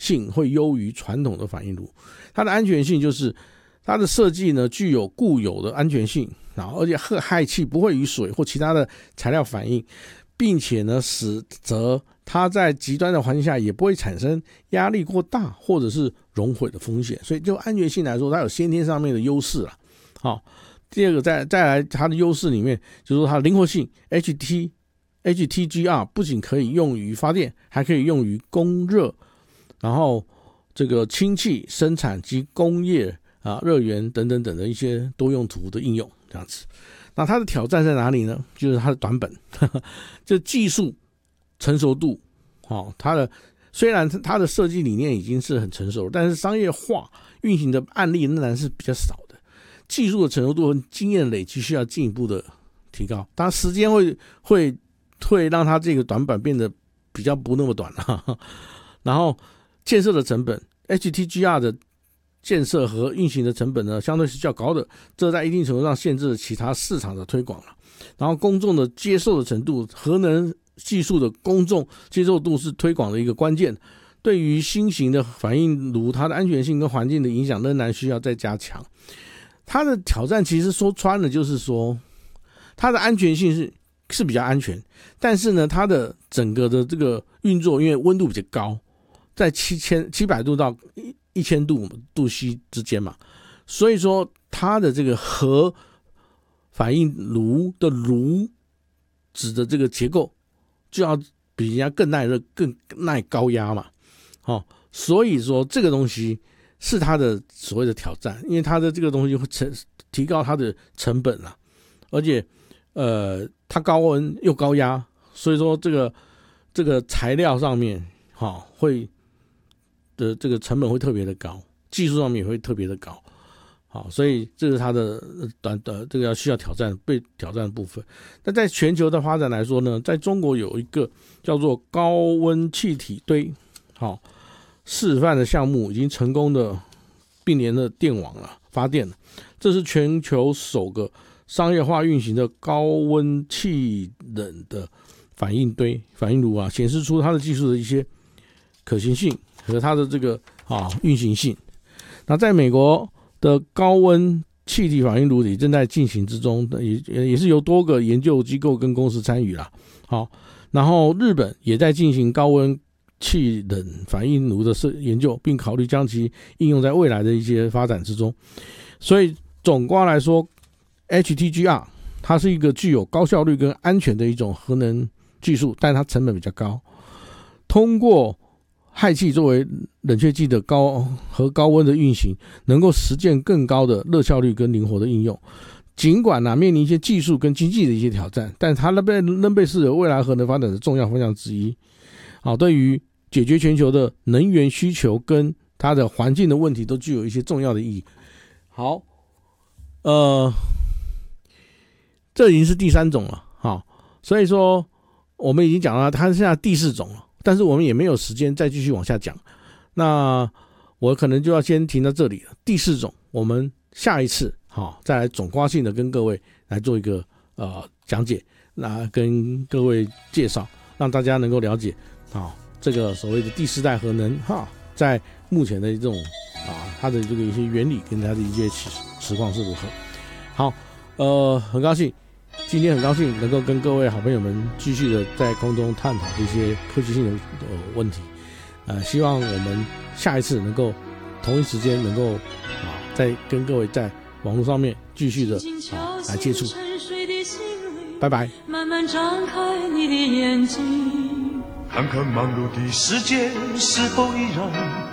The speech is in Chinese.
性会优于传统的反应炉。它的安全性就是它的设计呢具有固有的安全性，然后而且氦气不会与水或其他的材料反应，并且呢使得它在极端的环境下也不会产生压力过大或者是熔毁的风险。所以就安全性来说，它有先天上面的优势啦。好，第二个再来它的优势里面就是说它的灵活性 HTGR 不仅可以用于发电，还可以用于供热，然后这个氢气生产及工业热源等等等的一些多用途的应用这样子。那它的挑战在哪里呢？就是它的短本，这技术成熟度，虽然它的设计理念已经是很成熟，但是商业化运行的案例仍然是比较少的。技术的成熟度和经验累积需要进一步的提高，当然时间会让它这个短板变得比较不那么短了。然后建设的成本 HTGR 的建设和运行的成本呢相对是较高的，这在一定程度上限制了其他市场的推广了。然后公众的接受的程度，核能技术的公众接受度是推广的一个关键。对于新型的反应炉，它的安全性跟环境的影响仍然需要再加强。它的挑战其实说穿了就是说，它的安全性是比较安全，但是呢，它的整个的这个运作，因为温度比较高，在700度到1000度 C 之间嘛，所以说它的这个核反应炉的炉子的这个结构就要比人家更耐热、更耐高压嘛，所以说这个东西是它的所谓的挑战，因为它的这个东西会提高它的成本啦，而且它高温又高压，所以说这个材料上面会的这个成本会特别的高，技术上面也会特别的高。好，所以这是它的这个需要被挑战的部分。那在全球的发展来说呢，在中国有一个叫做高温气体堆示范的项目，已经成功的并联了电网了，发电了。这是全球首个商业化运行的高温气冷的反应炉啊，显示出它的技术的一些可行性和它的这个运行性。那在美国的高温气体反应炉里正在进行之中，也是由多个研究机构跟公司参与啦。好，然后日本也在进行高温气冷反应炉的研究，并考虑将其应用在未来的一些发展之中。所以总括来说 HTGR 它是一个具有高效率跟安全的一种核能技术，但它成本比较高，通过氦气作为冷却剂的高温的运行，能够实现更高的热效率跟灵活的应用。尽管面临一些技术跟经济的一些挑战，但它仍被视为未来核能发展的重要方向之一。对于解决全球的能源需求跟它的环境的问题都具有一些重要的意义。好，这已经是第3种了。所以说我们已经讲了它现在第4种了，但是我们也没有时间再继续往下讲，那我可能就要先停到这里了。第4种我们下一次再来总括性的跟各位来做一个讲解，那跟各位介绍，让大家能够了解这个所谓的第4代核能在目前的这种它的这个一些原理跟它的一些实况是如何。好，很高兴今天很高兴能够跟各位好朋友们继续的在空中探讨这些科技性的问题，希望我们下一次能够同一时间能够再跟各位在网络上面继续的来接触。拜拜。慢慢张开你的眼睛，看看忙碌的世界是否依然